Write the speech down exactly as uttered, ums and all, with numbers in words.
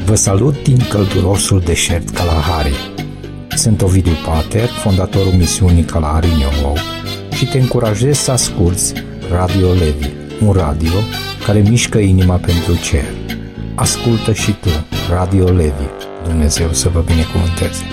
Vă salut din căldurosul deșert Kalahari. Sunt Ovidiu Pater, fondatorul misiunii Kalahari New Hope, și te încurajez să asculți Radio Levi, un radio care mișcă inima pentru cer. Ascultă și tu Radio Levi. Dumnezeu să vă binecuvânteze!